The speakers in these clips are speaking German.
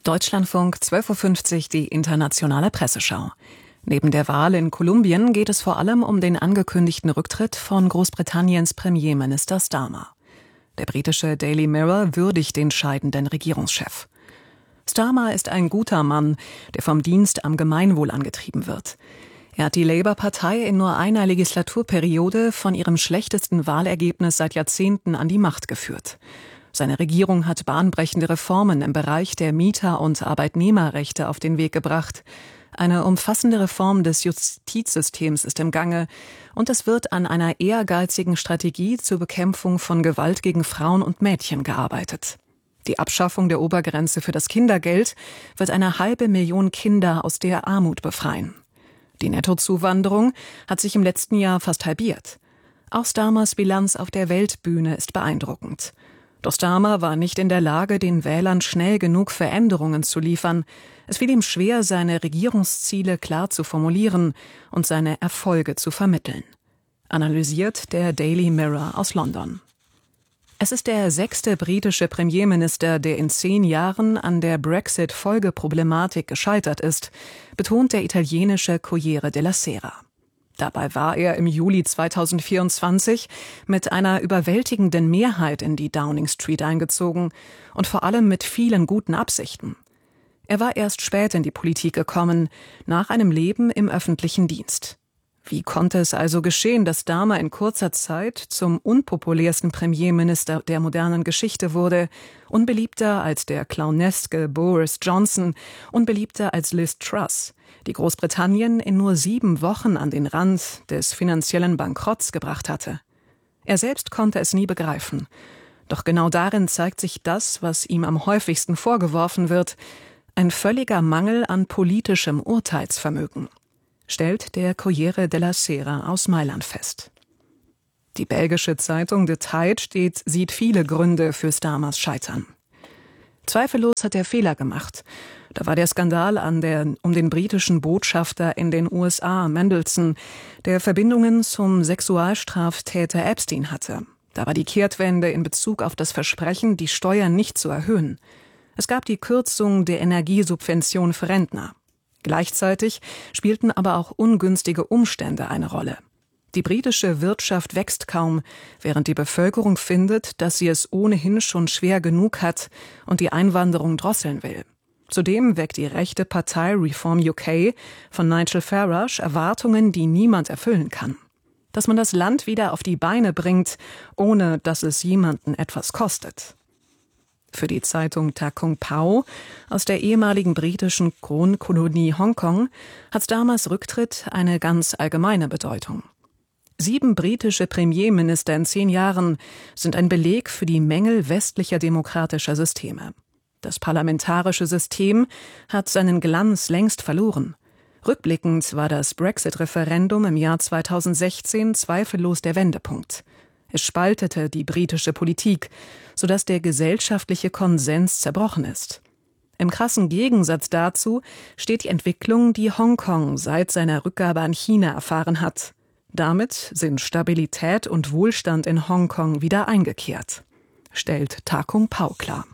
Deutschlandfunk 12.50 Uhr, die internationale Presseschau. Neben der Wahl in Kolumbien geht es vor allem um den angekündigten Rücktritt von Großbritanniens Premierminister Starmer. Der britische Daily Mirror würdigt den scheidenden Regierungschef. Starmer ist ein guter Mann, der vom Dienst am Gemeinwohl angetrieben wird. Er hat die Labour-Partei in nur einer Legislaturperiode von ihrem schlechtesten Wahlergebnis seit Jahrzehnten an die Macht geführt. Seine Regierung hat bahnbrechende Reformen im Bereich der Mieter- und Arbeitnehmerrechte auf den Weg gebracht. Eine umfassende Reform des Justizsystems ist im Gange und es wird an einer ehrgeizigen Strategie zur Bekämpfung von Gewalt gegen Frauen und Mädchen gearbeitet. Die Abschaffung der Obergrenze für das Kindergeld wird 500.000 Kinder aus der Armut befreien. Die Nettozuwanderung hat sich im letzten Jahr fast halbiert. Auch Starmers Bilanz auf der Weltbühne ist beeindruckend. Doch Starmer war nicht in der Lage, den Wählern schnell genug Veränderungen zu liefern. Es fiel ihm schwer, seine Regierungsziele klar zu formulieren und seine Erfolge zu vermitteln. Analysiert der Daily Mirror aus London. Es ist der 6. britische Premierminister, der in 10 Jahren an der Brexit-Folgeproblematik gescheitert ist, betont der italienische Corriere della Sera. Dabei war er im Juli 2024 mit einer überwältigenden Mehrheit in die Downing Street eingezogen und vor allem mit vielen guten Absichten. Er war erst spät in die Politik gekommen, nach einem Leben im öffentlichen Dienst. Wie konnte es also geschehen, dass Starmer in kurzer Zeit zum unpopulärsten Premierminister der modernen Geschichte wurde, unbeliebter als der clowneske Boris Johnson, unbeliebter als Liz Truss, die Großbritannien in nur 7 Wochen an den Rand des finanziellen Bankrotts gebracht hatte? Er selbst konnte es nie begreifen. Doch genau darin zeigt sich das, was ihm am häufigsten vorgeworfen wird: ein völliger Mangel an politischem Urteilsvermögen, stellt der Corriere della Sera aus Mailand fest. Die belgische Zeitung The Tide sieht viele Gründe für Starmers Scheitern. Zweifellos hat er Fehler gemacht. Da war der Skandal um den britischen Botschafter in den USA, Mendelssohn, der Verbindungen zum Sexualstraftäter Epstein hatte. Da war die Kehrtwende in Bezug auf das Versprechen, die Steuern nicht zu erhöhen. Es gab die Kürzung der Energiesubvention für Rentner. Gleichzeitig spielten aber auch ungünstige Umstände eine Rolle. Die britische Wirtschaft wächst kaum, während die Bevölkerung findet, dass sie es ohnehin schon schwer genug hat und die Einwanderung drosseln will. Zudem weckt die rechte Partei Reform UK von Nigel Farage Erwartungen, die niemand erfüllen kann. Dass man das Land wieder auf die Beine bringt, ohne dass es jemanden etwas kostet. Für die Zeitung Ta Kung Pao aus der ehemaligen britischen Kronkolonie Hongkong hat Starmers Rücktritt eine ganz allgemeine Bedeutung. 7 britische Premierminister in 10 Jahren sind ein Beleg für die Mängel westlicher demokratischer Systeme. Das parlamentarische System hat seinen Glanz längst verloren. Rückblickend war das Brexit-Referendum im Jahr 2016 zweifellos der Wendepunkt. Es spaltete die britische Politik, sodass der gesellschaftliche Konsens zerbrochen ist. Im krassen Gegensatz dazu steht die Entwicklung, die Hongkong seit seiner Rückgabe an China erfahren hat. Damit sind Stabilität und Wohlstand in Hongkong wieder eingekehrt, stellt Ta Kung Pao klar.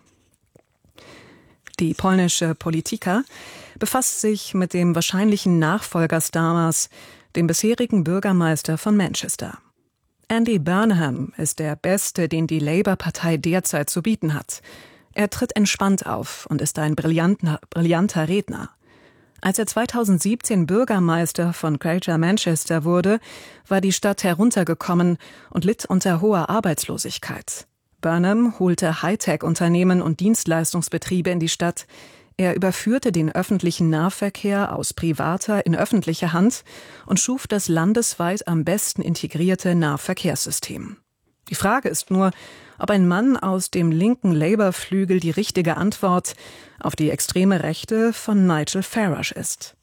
Die polnische Polityka befasst sich mit dem wahrscheinlichen Nachfolger Starmers, dem bisherigen Bürgermeister von Manchester. Andy Burnham ist der Beste, den die Labour-Partei derzeit zu bieten hat. Er tritt entspannt auf und ist ein brillanter Redner. Als er 2017 Bürgermeister von Greater Manchester wurde, war die Stadt heruntergekommen und litt unter hoher Arbeitslosigkeit. Burnham holte Hightech-Unternehmen und Dienstleistungsbetriebe in die Stadt. Er überführte den öffentlichen Nahverkehr aus privater in öffentliche Hand und schuf das landesweit am besten integrierte Nahverkehrssystem. Die Frage ist nur, ob ein Mann aus dem linken Labour-Flügel die richtige Antwort auf die extreme Rechte von Nigel Farage ist.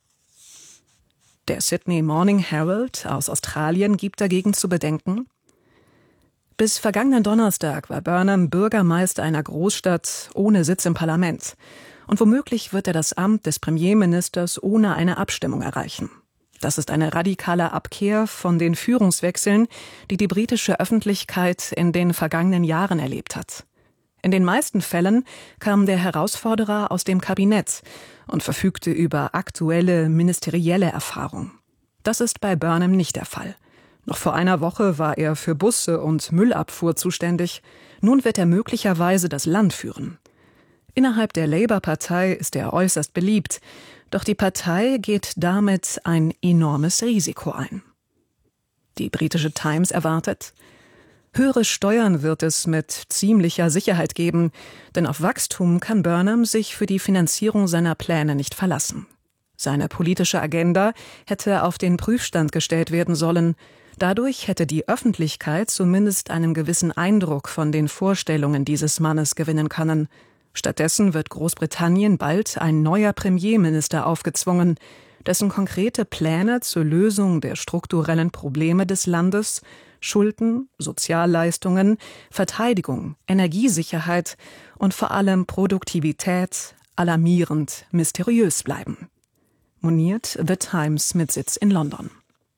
Der Sydney Morning Herald aus Australien gibt dagegen zu bedenken: Bis vergangenen Donnerstag war Burnham Bürgermeister einer Großstadt ohne Sitz im Parlament. Und womöglich wird er das Amt des Premierministers ohne eine Abstimmung erreichen. Das ist eine radikale Abkehr von den Führungswechseln, die die britische Öffentlichkeit in den vergangenen Jahren erlebt hat. In den meisten Fällen kam der Herausforderer aus dem Kabinett und verfügte über aktuelle ministerielle Erfahrung. Das ist bei Burnham nicht der Fall. Noch vor einer Woche war er für Busse und Müllabfuhr zuständig. Nun wird er möglicherweise das Land führen. Innerhalb der Labour-Partei ist er äußerst beliebt. Doch die Partei geht damit ein enormes Risiko ein. Die britische Times erwartet: Höhere Steuern wird es mit ziemlicher Sicherheit geben, denn auf Wachstum kann Burnham sich für die Finanzierung seiner Pläne nicht verlassen. Seine politische Agenda hätte auf den Prüfstand gestellt werden sollen. Dadurch hätte die Öffentlichkeit zumindest einen gewissen Eindruck von den Vorstellungen dieses Mannes gewinnen können. Stattdessen wird Großbritannien bald ein neuer Premierminister aufgezwungen, dessen konkrete Pläne zur Lösung der strukturellen Probleme des Landes, Schulden, Sozialleistungen, Verteidigung, Energiesicherheit und vor allem Produktivität alarmierend mysteriös bleiben. Moniert The Times mit Sitz in London.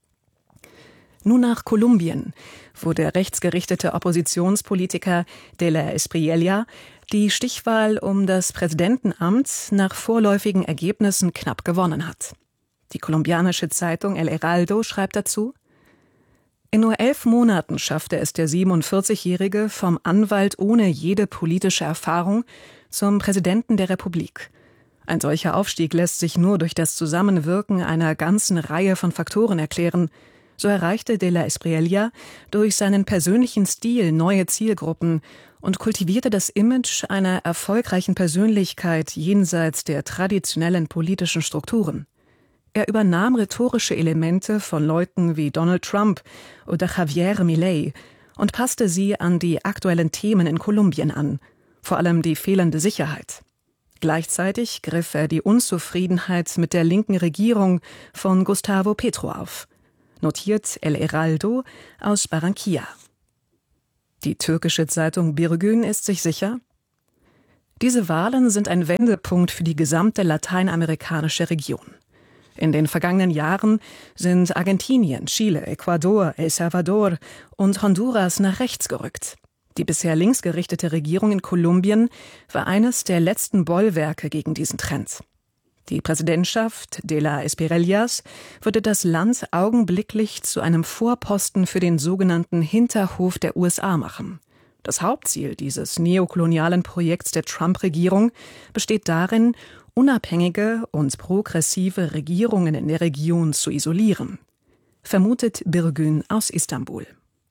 Nun nach Kolumbien, wo der rechtsgerichtete Oppositionspolitiker de la Espriella die Stichwahl um das Präsidentenamt nach vorläufigen Ergebnissen knapp gewonnen hat. Die kolumbianische Zeitung El Heraldo schreibt dazu: In nur 11 Monaten schaffte es der 47-Jährige vom Anwalt ohne jede politische Erfahrung zum Präsidenten der Republik. Ein solcher Aufstieg lässt sich nur durch das Zusammenwirken einer ganzen Reihe von Faktoren erklären. So erreichte de la Espriella durch seinen persönlichen Stil neue Zielgruppen und kultivierte das Image einer erfolgreichen Persönlichkeit jenseits der traditionellen politischen Strukturen. Er übernahm rhetorische Elemente von Leuten wie Donald Trump oder Javier Milei und passte sie an die aktuellen Themen in Kolumbien an, vor allem die fehlende Sicherheit. Gleichzeitig griff er die Unzufriedenheit mit der linken Regierung von Gustavo Petro auf. Notiert El Heraldo aus Barranquilla. Die türkische Zeitung Bir Gün ist sich sicher: Diese Wahlen sind ein Wendepunkt für die gesamte lateinamerikanische Region. In den vergangenen Jahren sind Argentinien, Chile, Ecuador, El Salvador und Honduras nach rechts gerückt. Die bisher linksgerichtete Regierung in Kolumbien war eines der letzten Bollwerke gegen diesen Trend. Die Präsidentschaft de la Espriellas würde das Land augenblicklich zu einem Vorposten für den sogenannten Hinterhof der USA machen. Das Hauptziel dieses neokolonialen Projekts der Trump-Regierung besteht darin, unabhängige und progressive Regierungen in der Region zu isolieren. Vermutet Bir Gün aus Istanbul.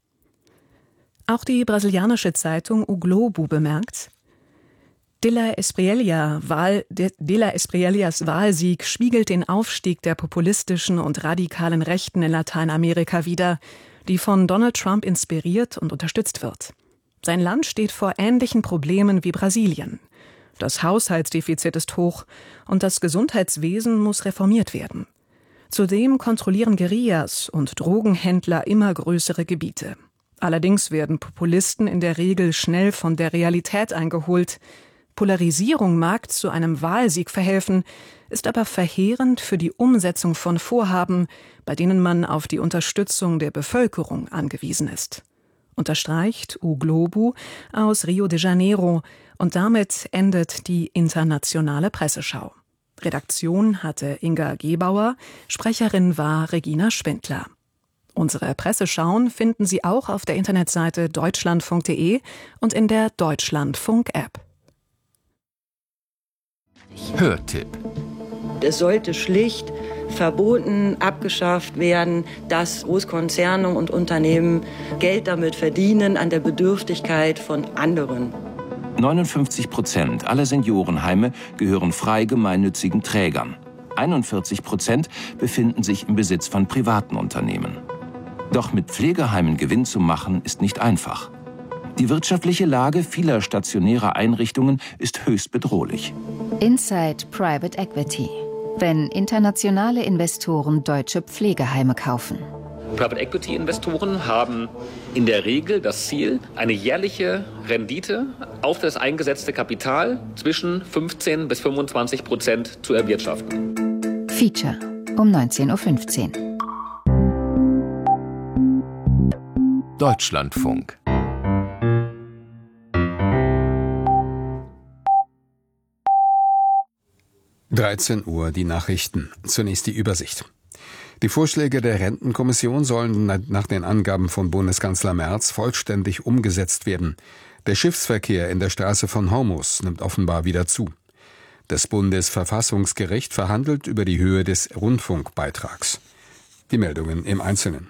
Auch die brasilianische Zeitung O Globo bemerkt: De la Espriellas Wahlsieg spiegelt den Aufstieg der populistischen und radikalen Rechten in Lateinamerika wider, die von Donald Trump inspiriert und unterstützt wird. Sein Land steht vor ähnlichen Problemen wie Brasilien. Das Haushaltsdefizit ist hoch und das Gesundheitswesen muss reformiert werden. Zudem kontrollieren Guerillas und Drogenhändler immer größere Gebiete. Allerdings werden Populisten in der Regel schnell von der Realität eingeholt. Polarisierung mag zu einem Wahlsieg verhelfen, ist aber verheerend für die Umsetzung von Vorhaben, bei denen man auf die Unterstützung der Bevölkerung angewiesen ist. Unterstreicht O Globo aus Rio de Janeiro, und damit endet die internationale Presseschau. Redaktion hatte Inga Gebauer, Sprecherin war Regina Spindler. Unsere Presseschauen finden Sie auch auf der Internetseite deutschlandfunk.de und in der Deutschlandfunk-App. Hörtipp: Es sollte schlicht verboten, abgeschafft werden, dass Großkonzerne und Unternehmen Geld damit verdienen an der Bedürftigkeit von anderen. 59% aller Seniorenheime gehören frei gemeinnützigen Trägern. 41% befinden sich im Besitz von privaten Unternehmen. Doch mit Pflegeheimen Gewinn zu machen, ist nicht einfach. Die wirtschaftliche Lage vieler stationärer Einrichtungen ist höchst bedrohlich. Inside Private Equity. Wenn internationale Investoren deutsche Pflegeheime kaufen. Private Equity Investoren haben in der Regel das Ziel, eine jährliche Rendite auf das eingesetzte Kapital zwischen 15% bis 25% zu erwirtschaften. Feature um 19:15 Uhr. Deutschlandfunk. 13 Uhr die Nachrichten. Zunächst die Übersicht. Die Vorschläge der Rentenkommission sollen nach den Angaben von Bundeskanzler Merz vollständig umgesetzt werden. Der Schiffsverkehr in der Straße von Hormuz nimmt offenbar wieder zu. Das Bundesverfassungsgericht verhandelt über die Höhe des Rundfunkbeitrags. Die Meldungen im Einzelnen.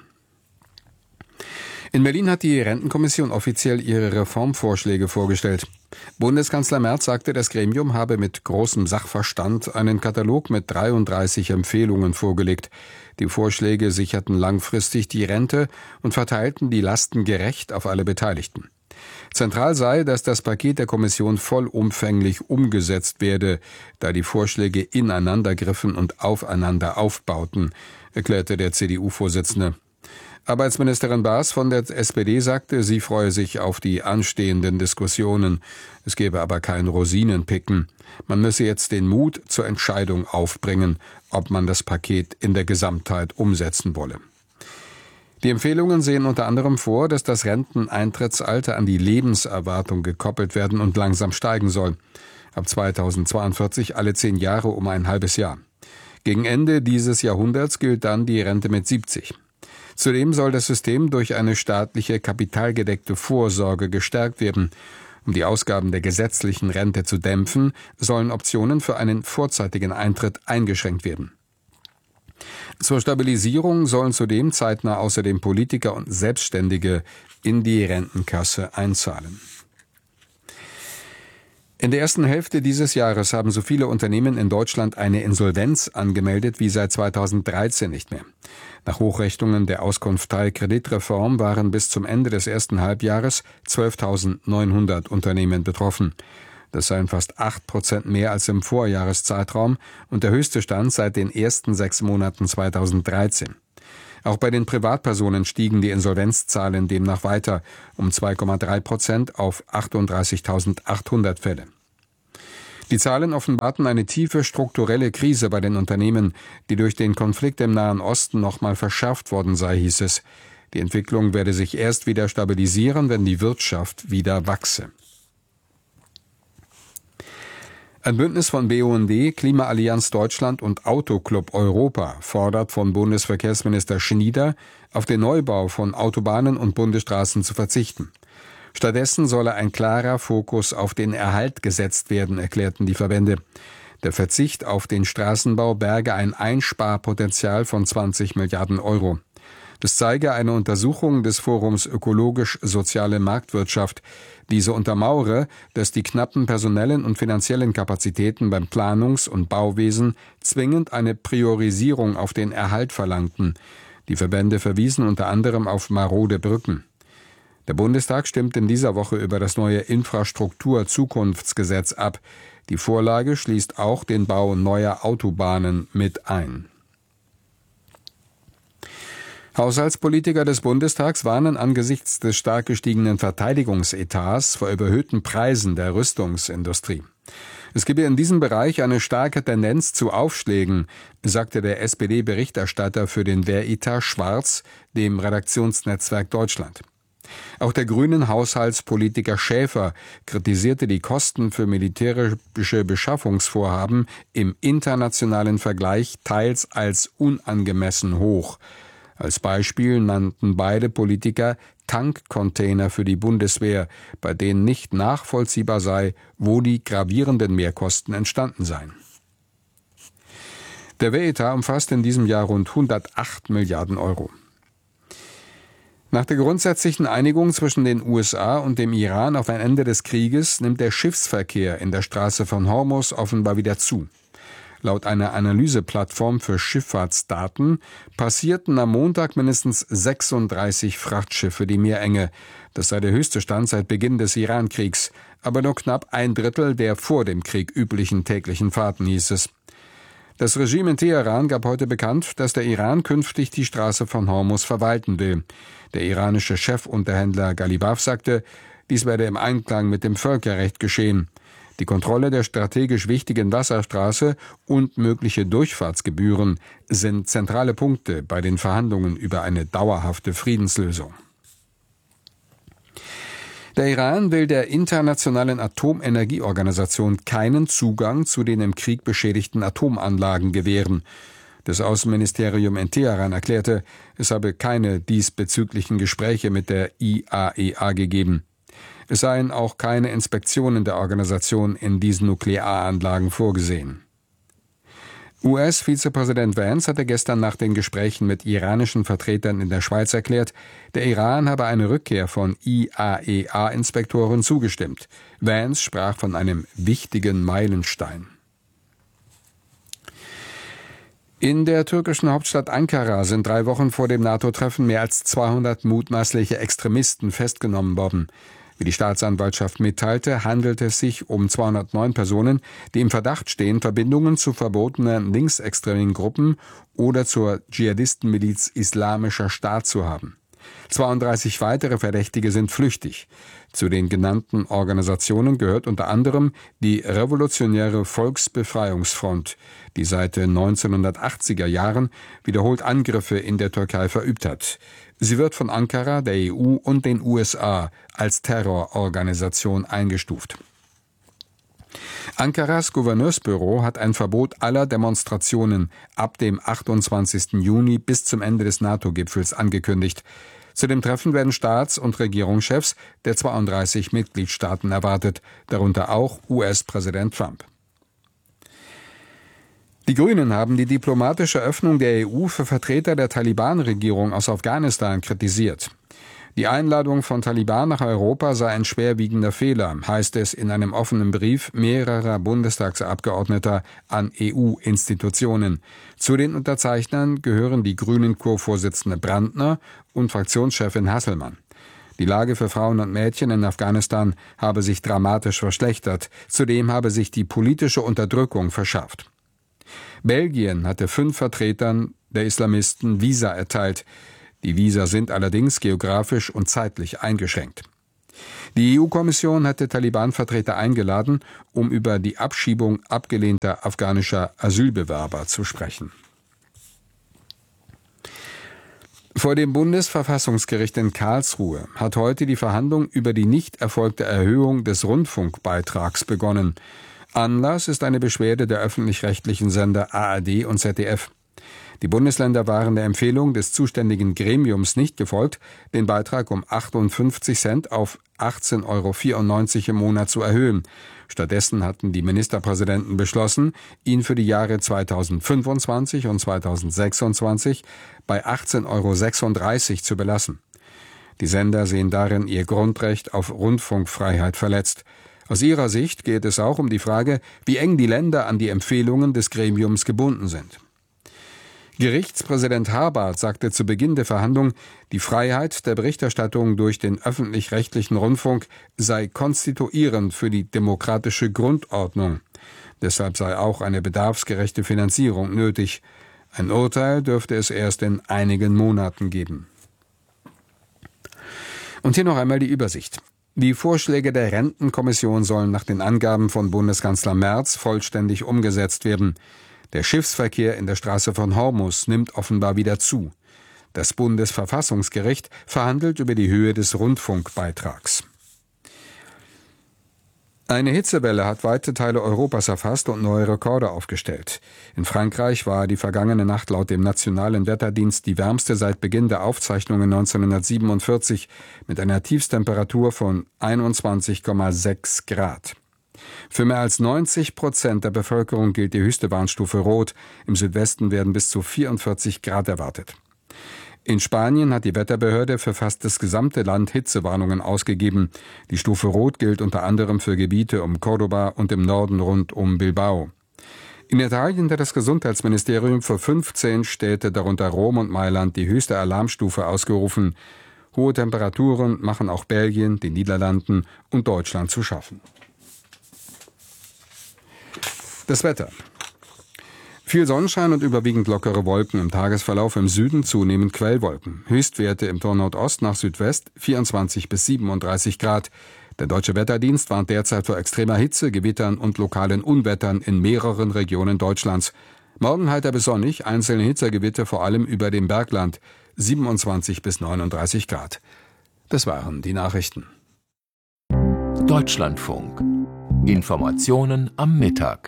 In Berlin hat die Rentenkommission offiziell ihre Reformvorschläge vorgestellt. Bundeskanzler Merz sagte, das Gremium habe mit großem Sachverstand einen Katalog mit 33 Empfehlungen vorgelegt. Die Vorschläge sicherten langfristig die Rente und verteilten die Lasten gerecht auf alle Beteiligten. Zentral sei, dass das Paket der Kommission vollumfänglich umgesetzt werde, da die Vorschläge ineinander griffen und aufeinander aufbauten, erklärte der CDU-Vorsitzende. Arbeitsministerin Baas von der SPD sagte, sie freue sich auf die anstehenden Diskussionen. Es gebe aber kein Rosinenpicken. Man müsse jetzt den Mut zur Entscheidung aufbringen, ob man das Paket in der Gesamtheit umsetzen wolle. Die Empfehlungen sehen unter anderem vor, dass das Renteneintrittsalter an die Lebenserwartung gekoppelt werden und langsam steigen soll. Ab 2042 alle 10 Jahre um ein halbes Jahr. Gegen Ende dieses Jahrhunderts gilt dann die Rente mit 70. Zudem soll das System durch eine staatliche kapitalgedeckte Vorsorge gestärkt werden. Um die Ausgaben der gesetzlichen Rente zu dämpfen, sollen Optionen für einen vorzeitigen Eintritt eingeschränkt werden. Zur Stabilisierung sollen zudem zeitnah außerdem Politiker und Selbstständige in die Rentenkasse einzahlen. In der ersten Hälfte dieses Jahres haben so viele Unternehmen in Deutschland eine Insolvenz angemeldet wie seit 2013 nicht mehr. Nach Hochrechnungen der Auskunft Teilkreditreform waren bis zum Ende des ersten Halbjahres 12.900 Unternehmen betroffen. Das seien fast 8% mehr als im Vorjahreszeitraum und der höchste Stand seit den ersten 6 Monaten 2013. Auch bei den Privatpersonen stiegen die Insolvenzzahlen demnach weiter um 2,3% auf 38.800 Fälle. Die Zahlen offenbarten eine tiefe strukturelle Krise bei den Unternehmen, die durch den Konflikt im Nahen Osten nochmal verschärft worden sei, hieß es. Die Entwicklung werde sich erst wieder stabilisieren, wenn die Wirtschaft wieder wachse. Ein Bündnis von BUND, Klimaallianz Deutschland und Autoclub Europa fordert von Bundesverkehrsminister Schnieder, auf den Neubau von Autobahnen und Bundesstraßen zu verzichten. Stattdessen solle ein klarer Fokus auf den Erhalt gesetzt werden, erklärten die Verbände. Der Verzicht auf den Straßenbau berge ein Einsparpotenzial von 20 Milliarden Euro. Das zeige eine Untersuchung des Forums Ökologisch-Soziale Marktwirtschaft. Diese untermauere, dass die knappen personellen und finanziellen Kapazitäten beim Planungs- und Bauwesen zwingend eine Priorisierung auf den Erhalt verlangten. Die Verbände verwiesen unter anderem auf marode Brücken. Der Bundestag stimmt in dieser Woche über das neue Infrastruktur-Zukunftsgesetz ab. Die Vorlage schließt auch den Bau neuer Autobahnen mit ein. Haushaltspolitiker des Bundestags warnen angesichts des stark gestiegenen Verteidigungsetats vor überhöhten Preisen der Rüstungsindustrie. Es gebe in diesem Bereich eine starke Tendenz zu Aufschlägen, sagte der SPD-Berichterstatter für den Wehretat Schwarz dem Redaktionsnetzwerk Deutschland. Auch der grünen Haushaltspolitiker Schäfer kritisierte die Kosten für militärische Beschaffungsvorhaben im internationalen Vergleich teils als unangemessen hoch. Als Beispiel nannten beide Politiker Tankcontainer für die Bundeswehr, bei denen nicht nachvollziehbar sei, wo die gravierenden Mehrkosten entstanden seien. Der Wehretat umfasst in diesem Jahr rund 108 Milliarden Euro. Nach der grundsätzlichen Einigung zwischen den USA und dem Iran auf ein Ende des Krieges nimmt der Schiffsverkehr in der Straße von Hormuz offenbar wieder zu. Laut einer Analyseplattform für Schifffahrtsdaten passierten am Montag mindestens 36 Frachtschiffe die Meerenge. Das sei der höchste Stand seit Beginn des Irankriegs, aber nur knapp 1/3 der vor dem Krieg üblichen täglichen Fahrten, hieß es. Das Regime in Teheran gab heute bekannt, dass der Iran künftig die Straße von Hormuz verwalten will. Der iranische Chefunterhändler Ghalibaf sagte, dies werde im Einklang mit dem Völkerrecht geschehen. Die Kontrolle der strategisch wichtigen Wasserstraße und mögliche Durchfahrtsgebühren sind zentrale Punkte bei den Verhandlungen über eine dauerhafte Friedenslösung. Der Iran will der Internationalen Atomenergieorganisation keinen Zugang zu den im Krieg beschädigten Atomanlagen gewähren. Das Außenministerium in Teheran erklärte, es habe keine diesbezüglichen Gespräche mit der IAEA gegeben. Es seien auch keine Inspektionen der Organisation in diesen Nuklearanlagen vorgesehen. US-Vizepräsident Vance hatte gestern nach den Gesprächen mit iranischen Vertretern in der Schweiz erklärt, der Iran habe eine Rückkehr von IAEA-Inspektoren zugestimmt. Vance sprach von einem wichtigen Meilenstein. In der türkischen Hauptstadt Ankara sind 3 Wochen vor dem NATO-Treffen mehr als 200 mutmaßliche Extremisten festgenommen worden. Wie die Staatsanwaltschaft mitteilte, handelt es sich um 209 Personen, die im Verdacht stehen, Verbindungen zu verbotenen linksextremen Gruppen oder zur Dschihadistenmiliz Islamischer Staat zu haben. 32 weitere Verdächtige sind flüchtig. Zu den genannten Organisationen gehört unter anderem die Revolutionäre Volksbefreiungsfront, die seit den 1980er Jahren wiederholt Angriffe in der Türkei verübt hat. Sie wird von Ankara, der EU und den USA als Terrororganisation eingestuft. Ankaras Gouverneursbüro hat ein Verbot aller Demonstrationen ab dem 28. Juni bis zum Ende des NATO-Gipfels angekündigt. Zu dem Treffen werden Staats- und Regierungschefs der 32 Mitgliedstaaten erwartet, darunter auch US-Präsident Trump. Die Grünen haben die diplomatische Öffnung der EU für Vertreter der Taliban-Regierung aus Afghanistan kritisiert. Die Einladung von Taliban nach Europa sei ein schwerwiegender Fehler, heißt es in einem offenen Brief mehrerer Bundestagsabgeordneter an EU-Institutionen. Zu den Unterzeichnern gehören die Grünen-Co-Vorsitzende Brandner und Fraktionschefin Hasselmann. Die Lage für Frauen und Mädchen in Afghanistan habe sich dramatisch verschlechtert. Zudem habe sich die politische Unterdrückung verschärft. Belgien hatte 5 Vertretern der Islamisten Visa erteilt. Die Visa sind allerdings geografisch und zeitlich eingeschränkt. Die EU-Kommission hatte Taliban-Vertreter eingeladen, um über die Abschiebung abgelehnter afghanischer Asylbewerber zu sprechen. Vor dem Bundesverfassungsgericht in Karlsruhe hat heute die Verhandlung über die nicht erfolgte Erhöhung des Rundfunkbeitrags begonnen. Anlass ist eine Beschwerde der öffentlich-rechtlichen Sender ARD und ZDF. Die Bundesländer waren der Empfehlung des zuständigen Gremiums nicht gefolgt, den Beitrag um 58 Cent auf 18,94 € im Monat zu erhöhen. Stattdessen hatten die Ministerpräsidenten beschlossen, ihn für die Jahre 2025 und 2026 bei 18,36 € zu belassen. Die Sender sehen darin ihr Grundrecht auf Rundfunkfreiheit verletzt. Aus ihrer Sicht geht es auch um die Frage, wie eng die Länder an die Empfehlungen des Gremiums gebunden sind. Gerichtspräsident Habart sagte zu Beginn der Verhandlung, die Freiheit der Berichterstattung durch den öffentlich-rechtlichen Rundfunk sei konstituierend für die demokratische Grundordnung. Deshalb sei auch eine bedarfsgerechte Finanzierung nötig. Ein Urteil dürfte es erst in einigen Monaten geben. Und hier noch einmal die Übersicht. Die Vorschläge der Rentenkommission sollen nach den Angaben von Bundeskanzler Merz vollständig umgesetzt werden. Der Schiffsverkehr in der Straße von Hormuz nimmt offenbar wieder zu. Das Bundesverfassungsgericht verhandelt über die Höhe des Rundfunkbeitrags. Eine Hitzewelle hat weite Teile Europas erfasst und neue Rekorde aufgestellt. In Frankreich war die vergangene Nacht laut dem Nationalen Wetterdienst die wärmste seit Beginn der Aufzeichnungen 1947 mit einer Tiefstemperatur von 21,6 Grad. Für mehr als 90% der Bevölkerung gilt die höchste Warnstufe Rot. Im Südwesten werden bis zu 44 Grad erwartet. In Spanien hat die Wetterbehörde für fast das gesamte Land Hitzewarnungen ausgegeben. Die Stufe Rot gilt unter anderem für Gebiete um Córdoba und im Norden rund um Bilbao. In Italien hat das Gesundheitsministerium für 15 Städte, darunter Rom und Mailand, die höchste Alarmstufe ausgerufen. Hohe Temperaturen machen auch Belgien, den Niederlanden und Deutschland zu schaffen. Das Wetter. Viel Sonnenschein und überwiegend lockere Wolken im Tagesverlauf, im Süden zunehmend Quellwolken. Höchstwerte im Nord-Ost nach Südwest 24 bis 37 Grad. Der Deutsche Wetterdienst warnt derzeit vor extremer Hitze, Gewittern und lokalen Unwettern in mehreren Regionen Deutschlands. Morgen heiter bis sonnig, einzelne Hitzegewitter vor allem über dem Bergland 27 bis 39 Grad. Das waren die Nachrichten. Deutschlandfunk. Informationen am Mittag.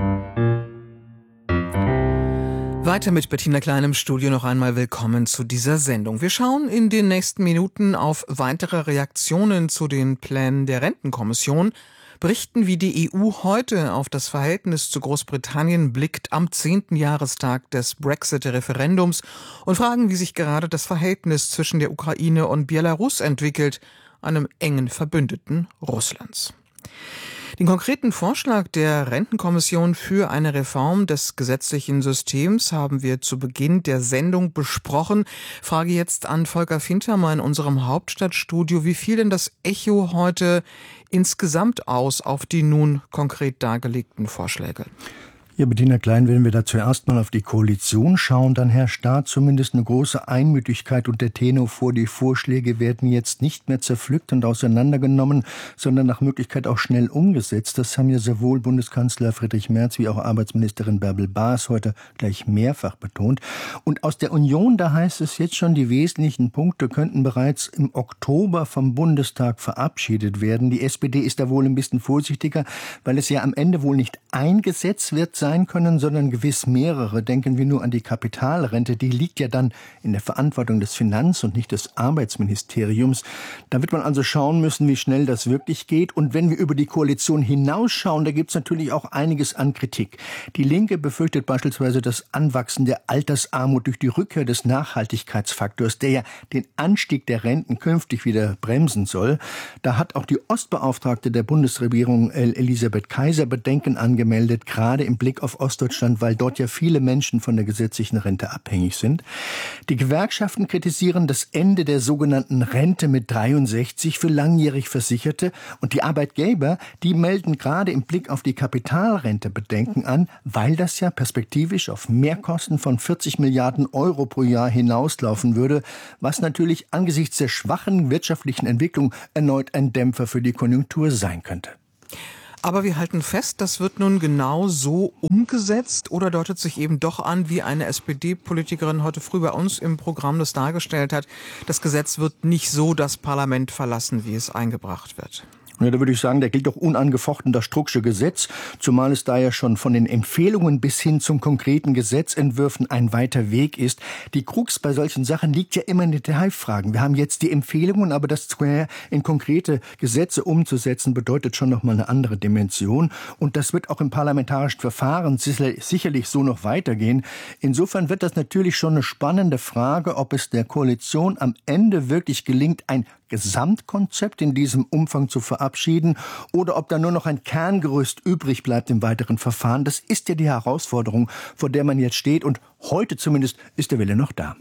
Weiter mit Bettina Klein im Studio. Noch einmal willkommen zu dieser Sendung. Wir schauen in den nächsten Minuten auf weitere Reaktionen zu den Plänen der Rentenkommission, berichten, wie die EU heute auf das Verhältnis zu Großbritannien blickt am 10. Jahrestag des Brexit-Referendums und fragen, wie sich gerade das Verhältnis zwischen der Ukraine und Belarus entwickelt, einem engen Verbündeten Russlands. Den konkreten Vorschlag der Rentenkommission für eine Reform des gesetzlichen Systems haben wir zu Beginn der Sendung besprochen. Frage jetzt an Volker Fintermer in unserem Hauptstadtstudio. Wie fiel denn das Echo heute insgesamt aus auf die nun konkret dargelegten Vorschläge? Ja, Bettina Klein, wenn wir da zuerst mal auf die Koalition schauen, dann herrscht da zumindest eine große Einmütigkeit und der Tenor vor, die Vorschläge werden jetzt nicht mehr zerpflückt und auseinandergenommen, sondern nach Möglichkeit auch schnell umgesetzt. Das haben ja sowohl Bundeskanzler Friedrich Merz wie auch Arbeitsministerin Bärbel Baas heute gleich mehrfach betont. Und aus der Union, da heißt es jetzt schon, die wesentlichen Punkte könnten bereits im Oktober vom Bundestag verabschiedet werden. Die SPD ist da wohl ein bisschen vorsichtiger, weil es ja am Ende wohl nicht ein Gesetz wird sein können, sondern gewiss mehrere. Denken wir nur an die Kapitalrente. Die liegt ja dann in der Verantwortung des Finanz- und nicht des Arbeitsministeriums. Da wird man also schauen müssen, wie schnell das wirklich geht. Und wenn wir über die Koalition hinausschauen, da gibt es natürlich auch einiges an Kritik. Die Linke befürchtet beispielsweise das Anwachsen der Altersarmut durch die Rückkehr des Nachhaltigkeitsfaktors, der ja den Anstieg der Renten künftig wieder bremsen soll. Da hat auch die Ostbeauftragte der Bundesregierung Elisabeth Kaiser Bedenken angemeldet, gerade im Blick auf Ostdeutschland, weil dort ja viele Menschen von der gesetzlichen Rente abhängig sind. Die Gewerkschaften kritisieren das Ende der sogenannten Rente mit 63 für langjährig Versicherte und die Arbeitgeber, die melden gerade im Blick auf die Kapitalrente Bedenken an, weil das ja perspektivisch auf Mehrkosten von 40 Milliarden Euro pro Jahr hinauslaufen würde, was natürlich angesichts der schwachen wirtschaftlichen Entwicklung erneut ein Dämpfer für die Konjunktur sein könnte. Aber wir halten fest, das wird nun genau so umgesetzt oder deutet sich eben doch an, wie eine SPD-Politikerin heute früh bei uns im Programm das dargestellt hat, das Gesetz wird nicht so das Parlament verlassen, wie es eingebracht wird. Ja, da würde ich sagen, da gilt doch unangefochten das Strucksche Gesetz, zumal es da ja schon von den Empfehlungen bis hin zum konkreten Gesetzentwürfen ein weiter Weg ist. Die Krux bei solchen Sachen liegt ja immer in den Detailfragen. Wir haben jetzt die Empfehlungen, aber das in konkrete Gesetze umzusetzen, bedeutet schon noch mal eine andere Dimension. Und das wird auch im parlamentarischen Verfahren sicherlich so noch weitergehen. Insofern wird das natürlich schon eine spannende Frage, ob es der Koalition am Ende wirklich gelingt, ein Gesamtkonzept in diesem Umfang zu verabschieden oder ob da nur noch ein Kerngerüst übrig bleibt im weiteren Verfahren. Das ist ja die Herausforderung, vor der man jetzt steht und heute zumindest ist der Wille noch da.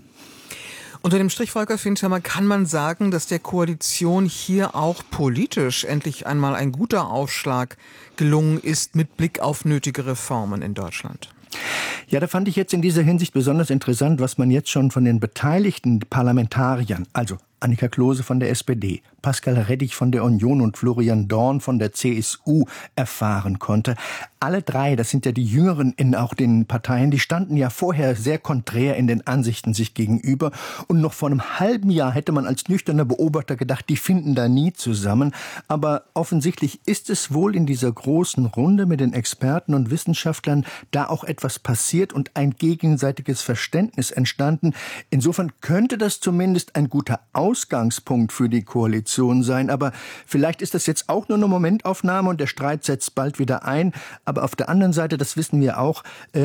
Unter dem Strich, Volker Fintermer, kann man sagen, dass der Koalition hier auch politisch endlich einmal ein guter Aufschlag gelungen ist mit Blick auf nötige Reformen in Deutschland. Ja, da fand ich jetzt in dieser Hinsicht besonders interessant, was man jetzt schon von den beteiligten Parlamentariern, also Annika Klose von der SPD, Pascal Rettich von der Union und Florian Dorn von der CSU erfahren konnte. Alle drei, das sind ja die Jüngeren in auch den Parteien, die standen ja vorher sehr konträr in den Ansichten sich gegenüber. Und noch vor einem halben Jahr hätte man als nüchterner Beobachter gedacht, die finden da nie zusammen. Aber offensichtlich ist es wohl in dieser großen Runde mit den Experten und Wissenschaftlern da auch etwas passiert und ein gegenseitiges Verständnis entstanden. Insofern könnte das zumindest ein guter Ausgangspunkt für die Koalition sein. Aber vielleicht ist das jetzt auch nur eine Momentaufnahme und der Streit setzt bald wieder ein. Aber auf der anderen Seite, das wissen wir auch,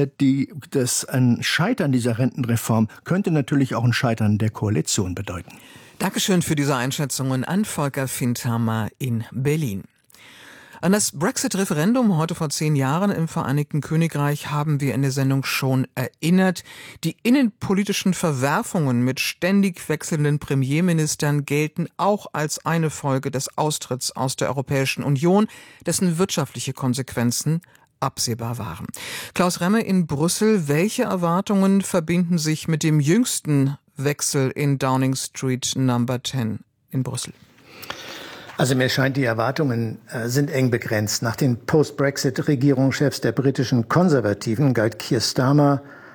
ein Scheitern dieser Rentenreform könnte natürlich auch ein Scheitern der Koalition bedeuten. Dankeschön für diese Einschätzungen an Volker Fintermer in Berlin. An das Brexit-Referendum heute vor 10 Jahren im Vereinigten Königreich haben wir in der Sendung schon erinnert. Die innenpolitischen Verwerfungen mit ständig wechselnden Premierministern gelten auch als eine Folge des Austritts aus der Europäischen Union, dessen wirtschaftliche Konsequenzen absehbar waren. Klaus Remme in Brüssel, welche Erwartungen verbinden sich mit dem jüngsten Wechsel in Downing Street Number 10 in Brüssel? Also mir scheint, die Erwartungen sind eng begrenzt. Nach den Post-Brexit-Regierungschefs der britischen Konservativen galt Keir Starmer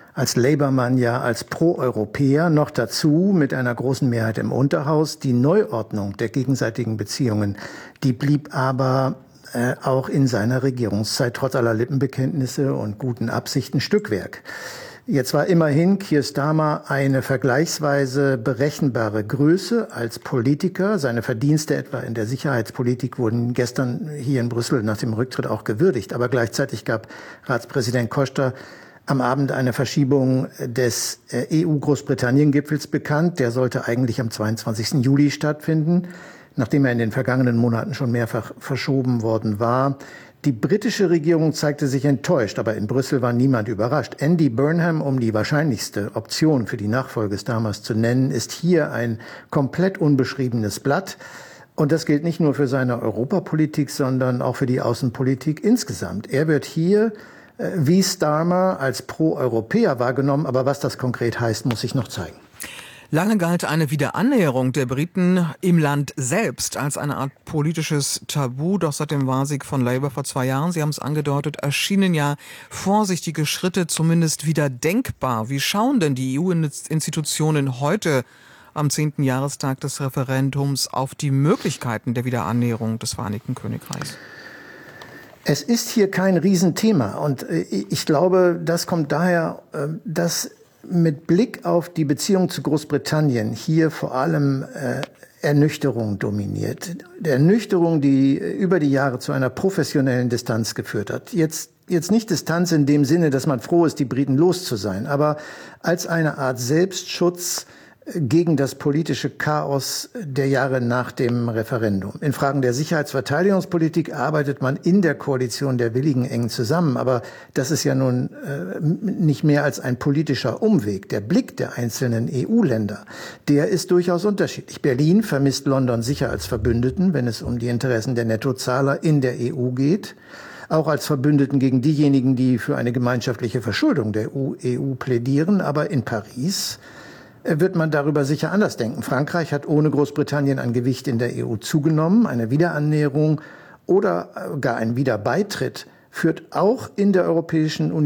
als Labour-Mann ja als Pro-Europäer, noch dazu mit einer großen Mehrheit im Unterhaus. Die Neuordnung der gegenseitigen Beziehungen, die blieb aber auch in seiner Regierungszeit trotz aller Lippenbekenntnisse und guten Absichten Stückwerk. Jetzt war immerhin Keir Starmer eine vergleichsweise berechenbare Größe als Politiker. Seine Verdienste etwa in der Sicherheitspolitik wurden gestern hier in Brüssel nach dem Rücktritt auch gewürdigt. Aber gleichzeitig gab Ratspräsident Costa am Abend eine Verschiebung des EU-Großbritannien-Gipfels bekannt. Der sollte eigentlich am 22. Juli stattfinden, nachdem er in den vergangenen Monaten schon mehrfach verschoben worden war. Die britische Regierung zeigte sich enttäuscht, aber in Brüssel war niemand überrascht. Andy Burnham, um die wahrscheinlichste Option für die Nachfolge Starmers zu nennen, ist hier ein komplett unbeschriebenes Blatt. Und das gilt nicht nur für seine Europapolitik, sondern auch für die Außenpolitik insgesamt. Er wird hier wie Starmer als Pro-Europäer wahrgenommen, aber was das konkret heißt, muss sich noch zeigen. Lange galt eine Wiederannäherung der Briten im Land selbst als eine Art politisches Tabu. Doch seit dem Wahlsieg von Labour vor 2 Jahren, Sie haben es angedeutet, erschienen ja vorsichtige Schritte zumindest wieder denkbar. Wie schauen denn die EU-Institutionen heute am 10. Jahrestag des Referendums auf die Möglichkeiten der Wiederannäherung des Vereinigten Königreichs? Es ist hier kein Riesenthema und ich glaube, das kommt daher, dass mit Blick auf die Beziehung zu Großbritannien hier vor allem Ernüchterung dominiert. Ernüchterung, die über die Jahre zu einer professionellen Distanz geführt hat. Jetzt nicht Distanz in dem Sinne, dass man froh ist, die Briten los zu sein, aber als eine Art Selbstschutz gegen das politische Chaos der Jahre nach dem Referendum. In Fragen der Sicherheits-Verteidigungspolitik arbeitet man in der Koalition der Willigen eng zusammen. Aber das ist ja nun nicht mehr als ein politischer Umweg. Der Blick der einzelnen EU-Länder, der ist durchaus unterschiedlich. Berlin vermisst London sicher als Verbündeten, wenn es um die Interessen der Nettozahler in der EU geht. Auch als Verbündeten gegen diejenigen, die für eine gemeinschaftliche Verschuldung der EU plädieren. Aber in Paris wird man darüber sicher anders denken. Frankreich hat ohne Großbritannien an Gewicht in der EU zugenommen. Eine Wiederannäherung oder gar ein Wiederbeitritt führt auch in der Europäischen Union